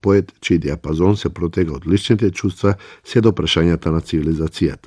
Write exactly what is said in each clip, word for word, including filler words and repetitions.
поет чиј диапазон се протега од личните чувства се до прашањата на цивилизацијата.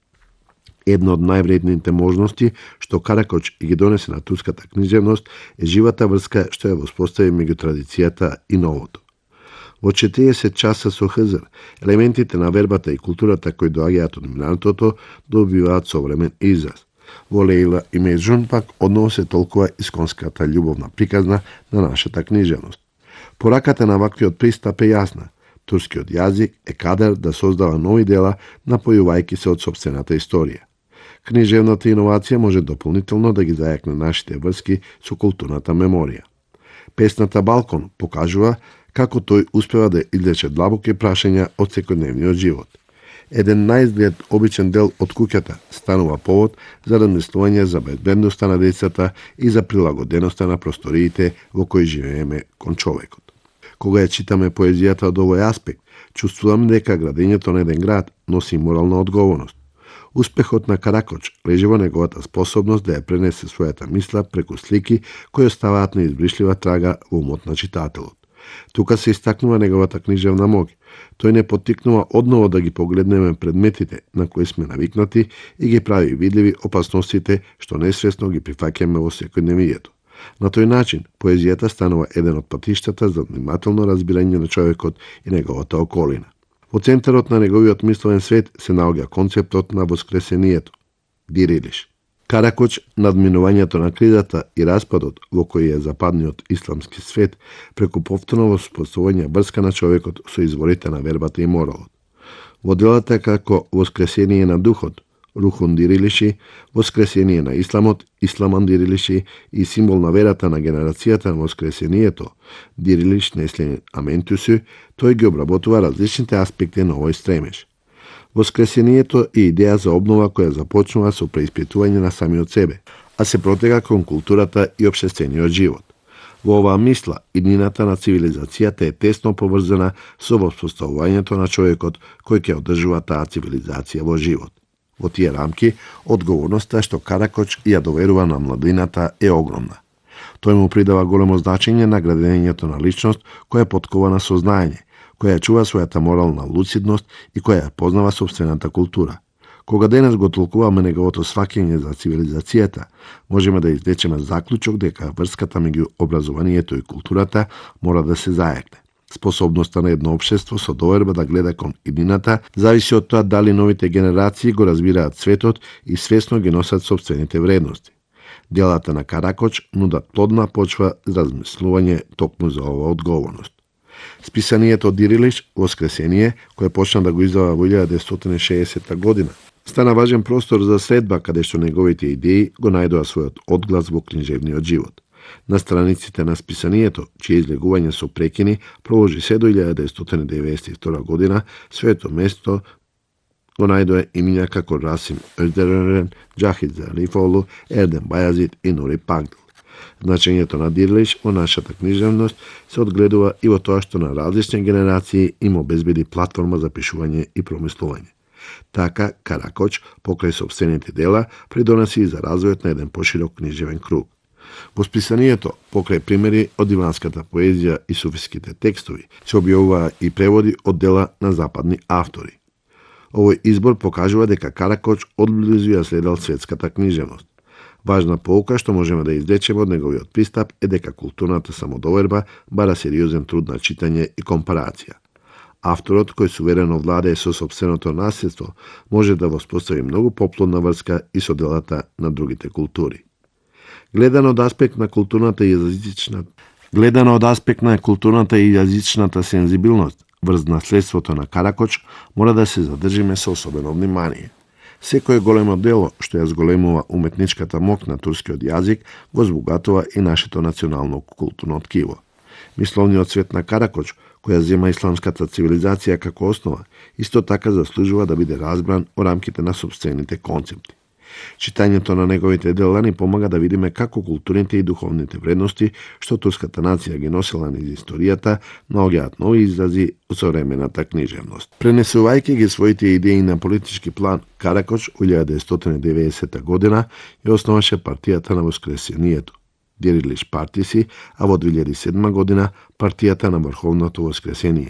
Една од највредните можности што Каракоч ги донесе на турската книжевност е живата врска што ја воспостави меѓу традицијата и новото. Во четириесет часа со Хзр, елементите на вербата и културата кои доаѓаат од минатото добиваат современ израз. Во Лејла и Меджун пак одново се толкува исконската љубовна приказна на нашата книжевност. Пораката на ваквиот пристап е јасна. Турскиот јазик е кадар да создава нови дела, напојувајќи се од сопствената историја. Книжевната иновација може дополнително да ги зајакне нашите врски со културната меморија. Песната Балкон покажува како тој успева да излече длабоки прашања од секојдневниот живот. Еден наизглед обичен дел од куќата станува повод за размислување за безбедноста на децата и за прилагоденоста на просториите во кои живееме кон човекот. Кога ја читаме поезијата од овој аспект, чувствуваме дека градењето на еден град носи морална одговорност. Успехот на Каракоч лежи во неговата способност да ја пренесе својата мисла преку слики кои оставаат неизбришлива трага во умот на читателот. Тука се истакнува неговата книжевна моќ. Тој не поттикнува одново да ги погледнеме предметите на кои сме навикнати и ги прави видливи опасностите што несвесно ги прифаќаме во секојдневието. На тој начин, поезијата станува еден од патиштата за внимателно разбирање на човекот и неговата околина. Во центарот на неговиот мисловен свет се наоѓа концептот на воскресението, Дирилиш. Каракоч, надминувањето на кризата и распадот во кој е западниот исламски свет преку повторно воспоставување врска на човекот со изворите на вербата и моралот. Во делата како Воскресение на духот, Рухун Дирилиши, Воскресение на исламот, Исламан Дирилиши и символ на верата на генерацијата на Воскресението, Дирилиш Неслен Аментусу, тој ги обработува различните аспекти на овој стремеж. Воскресението е идеја за обнова која започнува со преиспитување на самиот себе, а се протега кон културата и општествениот живот. Во оваа мисла, иднината на цивилизацијата е тесно поврзана со воспоставувањето на човекот кој ќе одржува таа цивилизација во живот. Во тие рамки, одговорноста што Каракоч ја доверува на младината е огромна. Тој му придава големо значење на градењето на личност која е поткована со знаење, која чува својата морална луцидност и која ја познава собствената култура. Кога денес го толкуваме неговото сваќање за цивилизацијата, можеме да извлечеме заклучок дека врската меѓу образованието и културата мора да се зајакне. Способноста на едно општество со доверба да гледа кон иднината зависи од тоа дали новите генерации го разбираат светот и свесно ги носат собствените вредности. Делата на Каракоч нудат плодна почва за размислување токму за оваа одговорност. Списанието Дирилиш, Воскресение, кое почна да го издава во илјада деветстотини и шеесетта година, стана важен простор за следба каде што неговите идеи го најдоа својот одглас во книжевниот живот. На страниците на списанието, чие излегување со прекини проложи се до илјада деветстотини деветдесет и втора година, своето место го најдоа имиња како Расим Özderen, Џахид Зарифоглу, Ердем Бајазид и Нури Пагдл. Значењето на Дирилиш во нашата книжевност се одгледува и во тоа што на различни генерации им обезбеди платформа за пишување и промислување. Така, Каракоч, покрај собствените дела, придонеси и за развојот на еден поширок книжевен круг. Во списанието, покрај примери од диванската поезија и суфиските текстови, се објавува и преводи од дела на западни автори. Овој избор покажува дека Каракоч одблизу ја следел светската книжевност. Важна поука што можеме да извлечеме од неговиот пристап е дека културната самодоверба бара сериозен труд на читање и компарација. Авторот, кој суверено владее со сопственото наследство, може да воспостави многу поплодна врска и со делата на другите култури. Гледано од аспект на културната и јазичната, гледано од аспект на културната и јазичната сензибилност врз наследството на Каракоч, мора да се задржиме со особено внимание. Секој големо дело што ја зголемува уметничката моќ на турскиот јазик го збогатува и нашето национално културно ткиво. Мисловниот свет на Каракоч, која зема исламската цивилизација како основа, исто така заслужува да биде разбран во рамките на собствените концепти. Читањето на неговите дела ни помага да видиме како културните и духовните вредности што турската нација ги носела низ историјата наоѓаат нови изрази од современата книжевност. Пренесувајќи ги своите идеи на политички план, Каракоч во илјада деветстотини и деветдесетта година ја основаше партијата на Воскресението, Дирилиш партиси, а во две илјади и седма година партијата на Врховното воскресение.